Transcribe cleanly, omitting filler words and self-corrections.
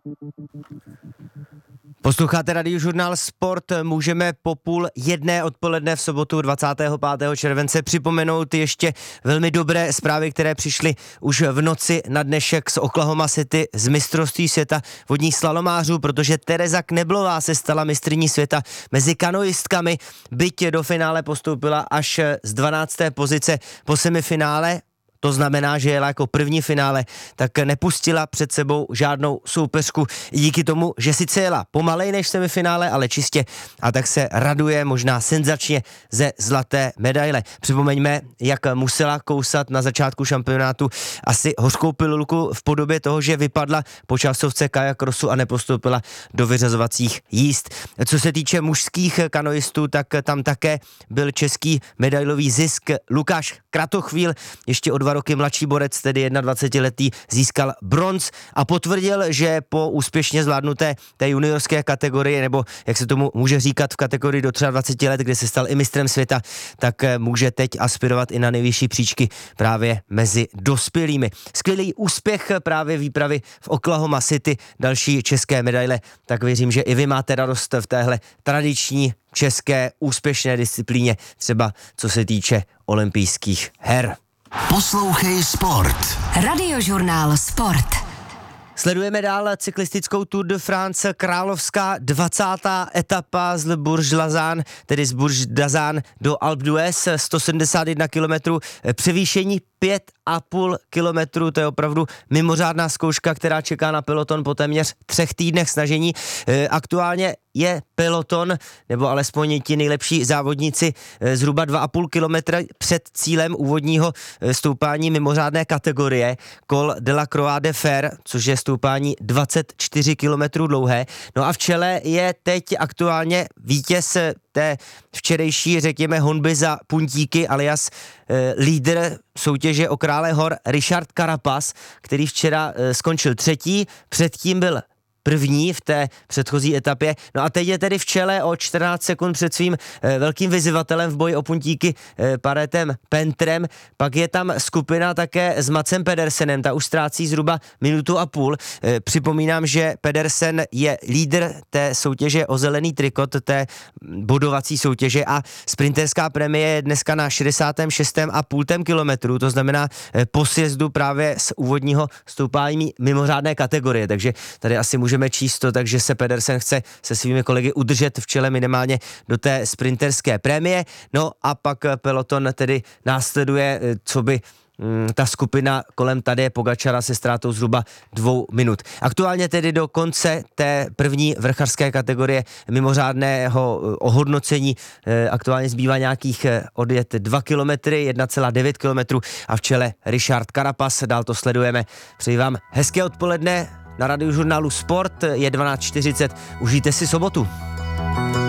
Posloucháte Radiožurnál Sport, můžeme po 12:30 odpoledne v sobotu 25. července připomenout ještě velmi dobré zprávy, které přišly už v noci na dnešek z Oklahoma City z mistrovství světa vodních slalomářů, protože Tereza Kneblová se stala mistryní světa mezi kanoistkami, byť do finále postoupila až z 12. pozice po semifinále. To znamená, že jela jako první finále, tak nepustila před sebou žádnou soupeřku díky tomu, že sice jela pomalej než semifinále, ale čistě, a tak se raduje možná senzačně ze zlaté medaile. Připomeňme, jak musela kousat na začátku šampionátu asi hořkou pilulku v podobě toho, že vypadla po časovce kajakrosu a nepostoupila do vyřazovacích jízd. Co se týče mužských kanoistů, tak tam také byl český medailový zisk. Lukáš Kratochvíl, ještě o 2 roky mladší borec, tedy 21letý, získal bronz a potvrdil, že po úspěšně zvládnuté té juniorské kategorii, nebo jak se tomu může říkat v kategorii do 23 let, kde se stal i mistrem světa, tak může teď aspirovat i na nejvyšší příčky právě mezi dospělými. Skvělý úspěch právě výpravy v Oklahoma City, další české medaile, tak věřím, že i vy máte radost v téhle tradiční české úspěšné disciplíně, třeba co se týče olympijských her. Poslouchej Sport. Radiožurnál Sport. Sledujeme dál cyklistickou Tour de France, královská 20. etapa z Bourg-Lazan, tedy z Bourg-d'Azan do Alpe d'Huez, 171 km, převýšení 5,5 kilometru, to je opravdu mimořádná zkouška, která čeká na peloton po téměř 3 týdnech snažení. Aktuálně je peloton, nebo alespoň ti nejlepší závodníci, zhruba 2,5 kilometra před cílem úvodního stoupání mimořádné kategorie Col de la Croix de Fer, což je stoupání 24 kilometrů dlouhé. No a v čele je teď aktuálně vítěz té včerejší, řekněme, honby za puntíky, alias lídr soutěže o krále hor Richard Carapaz, který včera skončil 3., předtím byl první v té předchozí etapě. No a teď je tedy v čele o 14 sekund před svým velkým vyzývatelem v boji o puntíky Paretem Pentrem. Pak je tam skupina také s Madsem Pedersenem, ta už ztrácí zhruba 1,5 minuty. Připomínám, že Pedersen je lídr té soutěže o zelený trikot, té bodovací soutěže, a sprinterská premie je dneska na 66,5 kilometru, to znamená po sjezdu právě z úvodního stoupání mimořádné kategorie, takže tady asi můžeme číst to, takže se Pedersen chce se svými kolegy udržet v čele minimálně do té sprinterské prémie. No a pak peloton tedy následuje, co by ta skupina kolem Tadeje Pogačara se ztrátou zhruba 2 minut. Aktuálně tedy do konce té první vrchařské kategorie mimořádného ohodnocení aktuálně zbývá nějakých odjet 2 kilometry, 1,9 kilometru a v čele Richard Carapaz. Dál to sledujeme. Přeji vám hezké odpoledne. Na Radiožurnálu Sport je 12:40. Užijte si sobotu.